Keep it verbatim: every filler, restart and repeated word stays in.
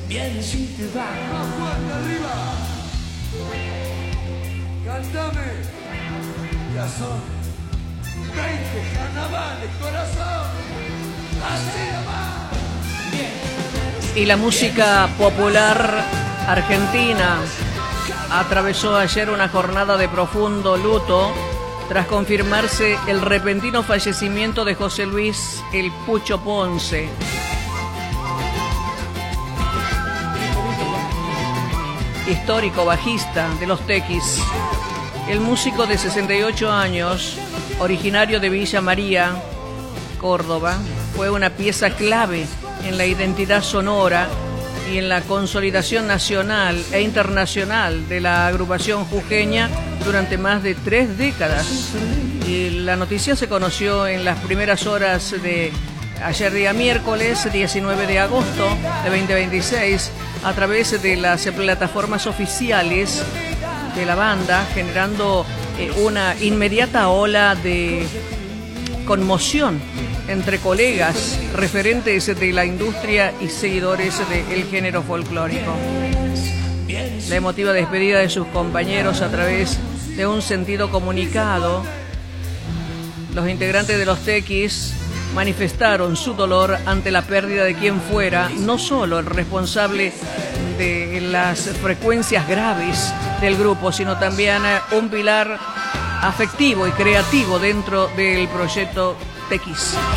bien si te va. Más fuerte arriba. Cántame. Ya son veinte carnavales, corazón. Así nomás. Bien. Y la música popular argentina atravesó ayer una jornada de profundo luto tras confirmarse el repentino fallecimiento de José Luis El Pucho Ponce. Histórico bajista de los Tequis. El músico de sesenta y ocho años, originario de Villa María, Córdoba, fue una pieza clave en la identidad sonora y en la consolidación nacional e internacional de la agrupación jujeña durante más de tres décadas. Y la noticia se conoció en las primeras horas de ayer día miércoles diecinueve de agosto de veinte veintiséis a través de las plataformas oficiales de la banda, generando eh, una inmediata ola de conmoción entre colegas, referentes de la industria y seguidores del género folclórico. La emotiva despedida de sus compañeros a través de un sentido comunicado, los integrantes de los Tequis manifestaron su dolor ante la pérdida de quien fuera no solo el responsable de las frecuencias graves del grupo, sino también un pilar afectivo y creativo dentro del proyecto Tequis.